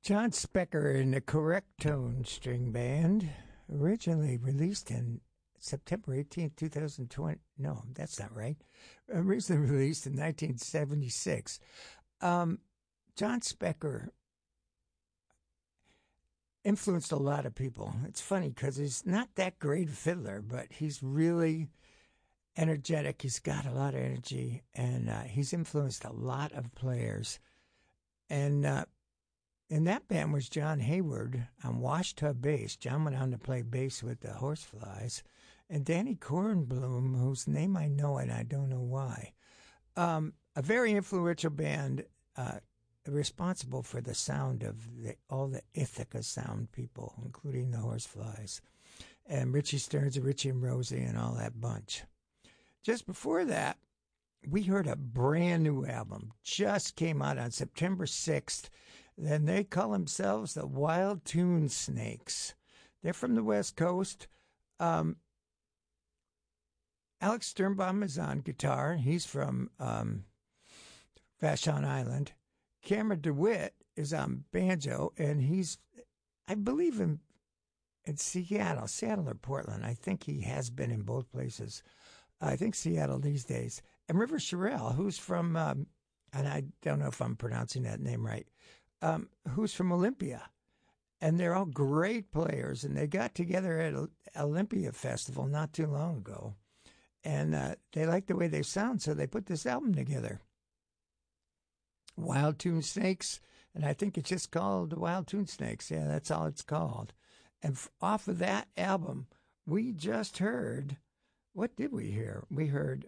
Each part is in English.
John Specker and the Correct Tone String Band, originally released in September 18th, 2020. No, that's not right. Originally released in 1976. John Specker influenced a lot of people. It's funny because he's not that great a fiddler, but he's really energetic. He's got a lot of energy, and he's influenced a lot of players. And in that band was John Hayward on washtub bass. John went on to play bass with the Horseflies. And Danny Kornblum, whose name I know and I don't know why. A very influential band, responsible for the sound of all the Ithaca sound people, including the Horseflies. And Richie Stearns and Richie and Rosie and all that bunch. Just before that, we heard a brand new album. Just came out on September 6th. Then they call themselves the Wild Tune Snakes. They're from the West Coast. Alex Sternbaum is on guitar. He's from Vashon Island. Cameron DeWitt is on banjo, and he's, I believe, in Seattle or Portland. I think he has been in both places. I think Seattle these days. And River Sherrill, who's from, and I don't know if I'm pronouncing that name right, who's from Olympia. And they're all great players, and they got together at Olympia Festival not too long ago. And they like the way they sound, so they put this album together. Wild Tune Snakes, and I think it's just called the Wild Tune Snakes. Yeah, that's all it's called. And off of that album, we just heard, what did we hear? We heard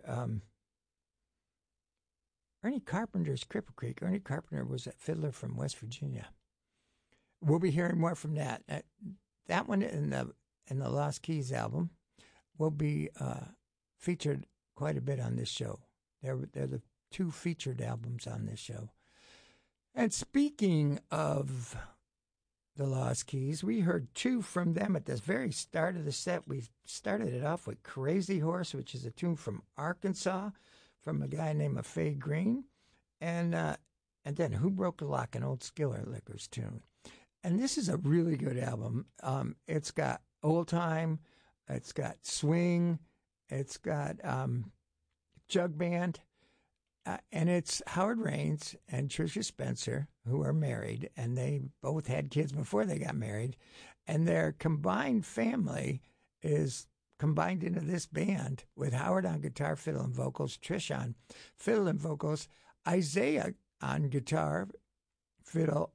Ernie Carpenter's Cripple Creek. Ernie Carpenter was a fiddler from West Virginia. We'll be hearing more from that. That one in the Lost Keys album will be featured quite a bit on this show. They're the two featured albums on this show. And speaking of the Lost Keys, we heard two from them at the very start of the set. We started it off with Crazy Horse, which is a tune from Arkansas, from a guy named Fay Green, and then Who Broke the Lock, an old Skiller Lickers tune. And this is a really good album. It's got old time, it's got swing, it's got jug band, and it's Howard Raines and Tricia Spencer, who are married, and they both had kids before they got married, and their combined family is combined into this band with Howard on guitar, fiddle, and vocals, Trish on fiddle and vocals, Isaiah on guitar, fiddle,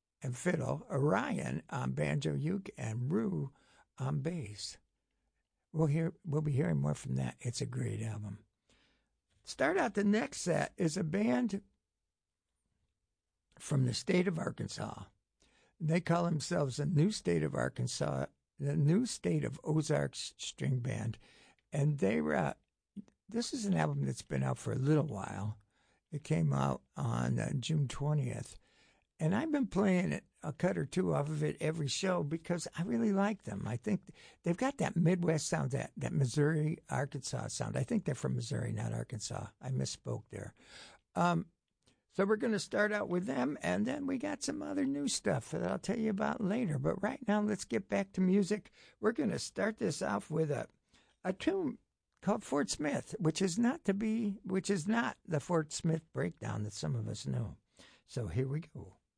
Orion on banjo, uke, and Rue on bass. We'll be hearing more from that. It's a great album. Start out the next set is a band from the state of Arkansas. They call themselves the New State of Arkansas, the New State of Ozarks String Band. And they were, this is an album that's been out for a little while. It came out on June 20th. And I've been playing a cut or two off of it every show because I really like them. I think they've got that Midwest sound, that Missouri, Arkansas sound. I think they're from Missouri, not Arkansas. I misspoke there. So we're going to start out with them, and then we got some other new stuff that I'll tell you about later. But right now, let's get back to music. We're going to start this off with a tune called Fort Smith, which is not the Fort Smith breakdown that some of us know. So here we go.